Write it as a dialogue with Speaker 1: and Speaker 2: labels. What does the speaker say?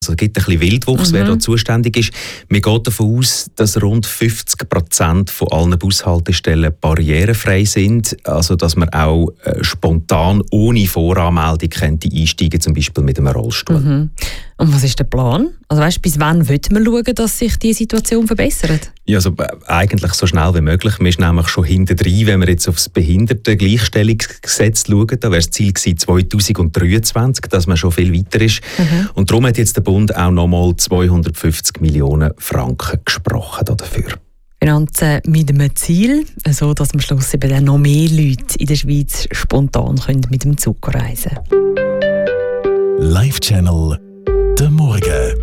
Speaker 1: Also es gibt ein bisschen Wildwuchs, wer da zuständig ist. Man geht davon aus, dass rund 50% von allen Bushaltestellen barrierefrei sind. Also dass man auch spontan ohne Voranmeldung könnte einsteigen, zum Beispiel mit einem Rollstuhl.
Speaker 2: Und was ist der Plan? Also weißt, bis wann will man schauen, dass sich die Situation verbessert?
Speaker 1: Ja, also eigentlich so schnell wie möglich. Man ist nämlich schon hintendrein, wenn wir jetzt auf das Behindertengleichstellungsgesetz schauen. Da wäre das Ziel gewesen 2023, dass man schon viel weiter ist. Und darum hat jetzt der Bund auch nochmal 250 Millionen Franken gesprochen dafür.
Speaker 2: Finanzen mit einem Ziel, so dass am Schluss eben dann noch mehr Leute in der Schweiz spontan mit dem Zug reisen können.
Speaker 3: Live Channel, der Morgen.